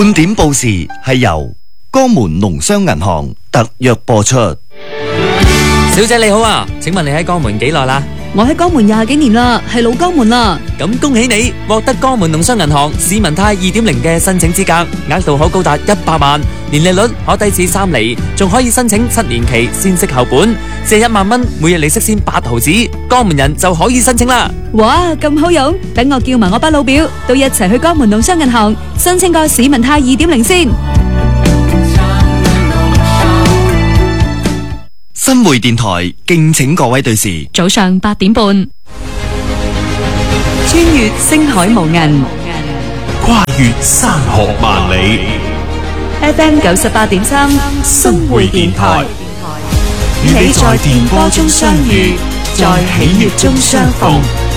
5點報時係由江門農商銀行特約播出。 小姐你好啊，請問你喺江門幾耐啦？ 我喺江門20幾年啦，係老江門啦。 咁恭喜你獲得江門農商銀行市民貸 2.0 嘅申請資格，額度可高達100萬，年利率可低至3厘，仲可以申請7年期先息後本，借1萬蚊，每日利息先8毫子，江門人就可以申請啦。 哇，咁好用！等我叫埋我班老表都一齊去江門農商銀行申請個市民貸 2.0 先。 新會電台敬請各位對視， 早上8點半，穿越星海無垠， 跨越山河萬里。 FM 98.3 新會電台， 與你在電波中相遇，在喜悅中相逢。